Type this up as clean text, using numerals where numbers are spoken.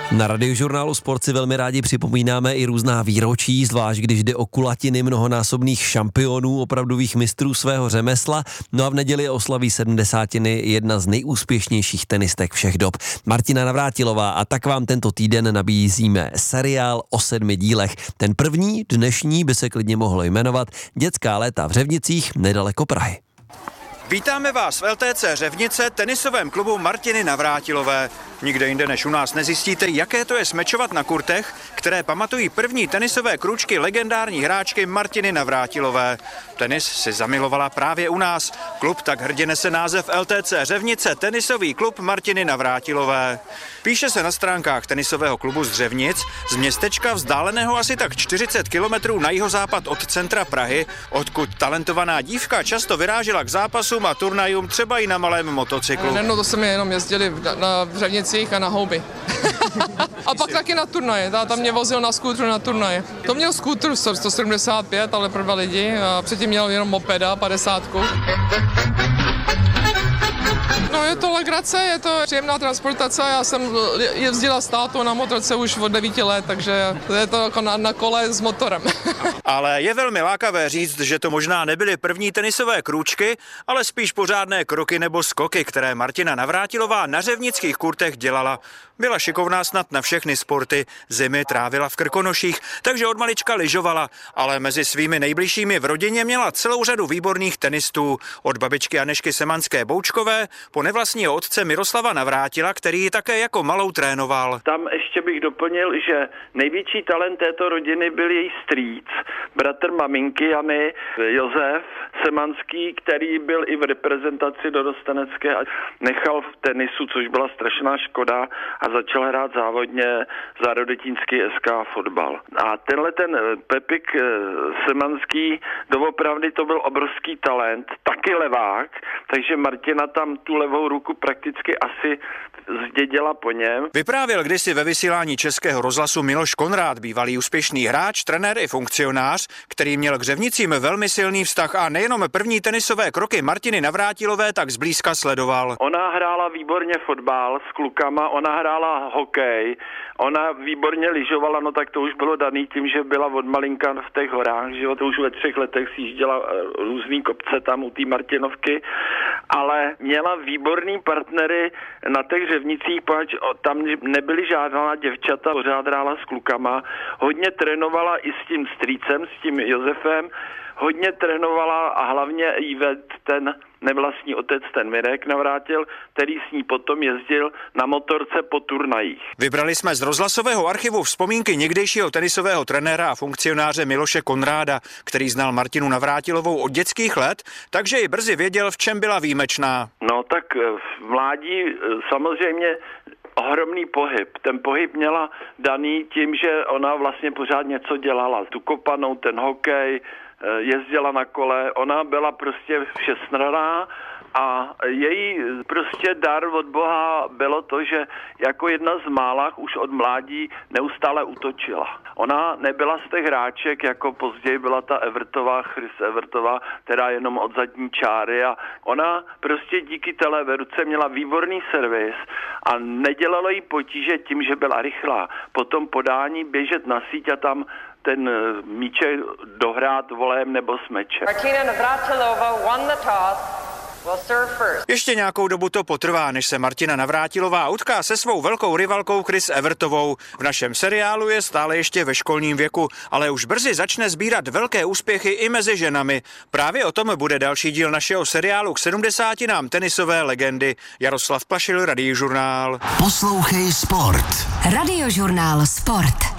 Na Radiožurnálu Sport si velmi rádi připomínáme i různá výročí, zvlášť když jde o kulatiny mnohonásobných šampionů, opravdových mistrů svého řemesla. No a v neděli oslaví 70. jedna z nejúspěšnějších tenistek všech dob, Martina Navrátilová, a tak vám tento týden nabízíme seriál o 7 dílech. Ten první, dnešní, by se klidně mohlo jmenovat Dětská léta v Řevnicích nedaleko Prahy. Vítáme vás v LTC Řevnice, tenisovém klubu Martiny Navrátilové. Nikde jinde než u nás nezjistíte, jaké to je smečovat na kurtech, které pamatují první tenisové krůčky legendární hráčky Martiny Navrátilové. Tenis si zamilovala právě u nás. Klub tak hrdě nese název LTC Řevnice, tenisový klub Martiny Navrátilové. Píše se na stránkách tenisového klubu z Řevnic, z městečka vzdáleného asi tak 40 kilometrů na jihozápad od centra Prahy, odkud talentovaná dívka často vyrážela k zápasům a turnajům třeba i na malém motocyklu. No to jsme jenom jezdili na Řevnicích a na houby. A pak taky na turnaje, táta mě vozil na skútru na turnaje. To měl skútr 175, ale pro 2 lidi, a předtím měl jenom mopeda 50. No je to legrace, je to příjemná transportace, já jsem jezdila s tátou na motorce už od 9 let, takže je to jako na kole s motorem. Ale je velmi lákavé říct, že to možná nebyly první tenisové krůčky, ale spíš pořádné kroky nebo skoky, které Martina Navrátilová na řevnických kurtech dělala. Byla šikovná snad na všechny sporty, zimy trávila v Krkonoších, takže od malička lyžovala, ale mezi svými nejbližšími v rodině měla celou řadu výborných tenistů, od babičky Anežky Semanské-Boučkové po nevlastního otce Miroslava Navrátila, který ji také jako malou trénoval. Tam ještě bych doplnil, že největší talent této rodiny byl její strýc, bratr maminky Jany, Josef Semanský, který byl i v reprezentaci dorostenecké a nechal v tenisu, což byla strašná škoda, a začal hrát závodně za Rodetínský SK fotbal. A tenhle ten Pepik Semanský, doopravdy to byl obrovský talent, taky levák, takže Martina tam tu levou ruku prakticky asi zdědila po něm. Vyprávěl kdysi ve vysílání Českého rozhlasu Miloš Konrád, bývalý úspěšný hráč, trenér i funkcionář, který měl k Řevnicím velmi silný vztah a nejenom první tenisové kroky Martiny Navrátilové tak zblízka sledoval. Ona hrála výborně fotbal s klukama, ona hrála hokej, ona výborně lyžovala, no tak to už bylo daný tím, že byla od malinka v těch horách, že to už ve 3 letech si jížděla různý kopce tam u té Martinovky, ale měla výborný partnery na těch Řevnicích, pač tam nebyly žádná děvčata, pořád hrála s klukama, hodně trénovala i s tím strýcem, s tím Josefem, hodně trénovala a hlavně jí ved ten nevlastní otec, ten Mirek Navrátil, který s ní potom jezdil na motorce po turnajích. Vybrali jsme z rozhlasového archivu vzpomínky někdejšího tenisového trenéra a funkcionáře Miloše Konráda, který znal Martinu Navrátilovou od dětských let, takže i brzy věděl, v čem byla výjimečná. No tak v mládí samozřejmě ohromný pohyb. Ten pohyb měla daný tím, že ona vlastně pořád něco dělala. Tu kopanou, ten hokej, jezdila na kole, ona byla prostě všestranná a její prostě dar od Boha bylo to, že jako jedna z málách už od mládí neustále útočila. Ona nebyla z těch hráček, jako později byla ta Evertová, Chris Evertová, teda jenom od zadní čáry, a ona prostě díky téhle ruce měla výborný servis a nedělalo jí potíže tím, že byla rychlá. Potom podání běžet na síť a tam ten míček dohrát volem nebo s mečem. Martina Navrátilová won the toss. Ještě nějakou dobu to potrvá, než se Martina Navrátilová utká se svou velkou rivalkou Chris Evertovou. V našem seriálu je stále ještě ve školním věku, ale už brzy začne sbírat velké úspěchy i mezi ženami. Právě o tom bude další díl našeho seriálu k 70. tenisové legendy. Jaroslav Plašil, Radiožurnál. Poslouchej Sport. Radiožurnál Sport.